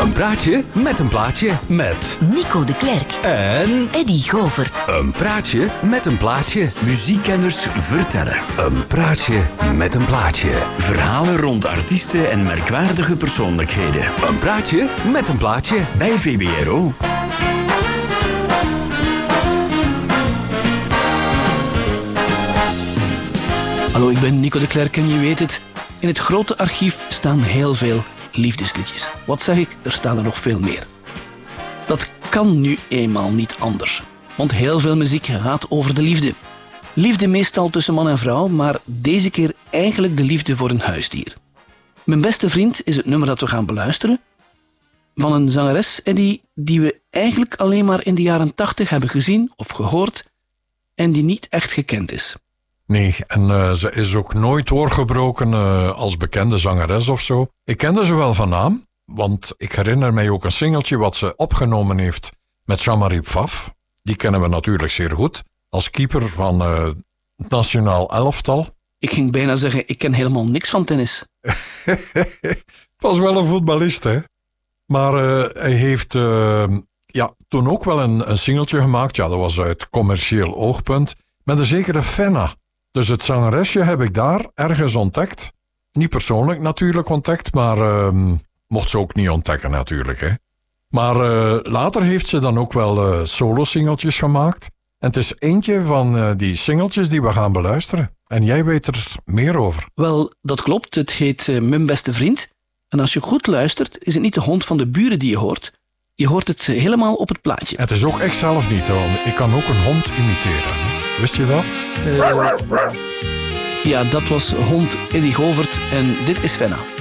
Een praatje met een plaatje met Nico de Klerk en Eddy Govert. een praatje met een plaatje. Muziekkenners vertellen. Een praatje met een plaatje. Verhalen rond artiesten en merkwaardige persoonlijkheden. Een praatje met een plaatje. Bij VBRO. Hallo, ik ben Nico de Klerk en je weet het. In het grote archief staan heel veel liefdesliedjes. Wat zeg ik? Er staan er nog veel meer. Dat kan nu eenmaal niet anders. Want heel veel muziek gaat over de liefde. Liefde meestal tussen man en vrouw, maar deze keer eigenlijk de liefde voor een huisdier. Mijn beste vriend is het nummer dat we gaan beluisteren. Van een zangeres, Eddy, die we eigenlijk alleen maar in de jaren 80 hebben gezien of gehoord en die niet echt gekend is. Nee, en ze is ook nooit doorgebroken als bekende zangeres of zo. Ik kende ze wel van naam, want ik herinner mij ook een singeltje wat ze opgenomen heeft met Jean-Marie Pfaff. Die kennen we natuurlijk zeer goed, als keeper van het nationaal elftal. Ik ging bijna zeggen, ik ken helemaal niks van tennis. Was wel een voetballist, hè. Maar hij heeft toen ook wel een singeltje gemaakt. Ja, dat was uit commercieel oogpunt. Met een zekere Fenna. Dus het zangeresje heb ik daar ergens ontdekt. Niet persoonlijk natuurlijk ontdekt, maar mocht ze ook niet ontdekken natuurlijk. Hè. Maar later heeft ze dan ook wel solo-singeltjes gemaakt. En het is eentje van die singeltjes die we gaan beluisteren. En jij weet er meer over. Wel, dat klopt. Het heet Mijn Beste Vriend. En als je goed luistert, is het niet de hond van de buren die je hoort. Je hoort het helemaal op het plaatje. Het is ook ik zelf niet, want ik kan ook een hond imiteren. Wist je dat? Ja, dat was hond Eddy Govert en dit is Fenna.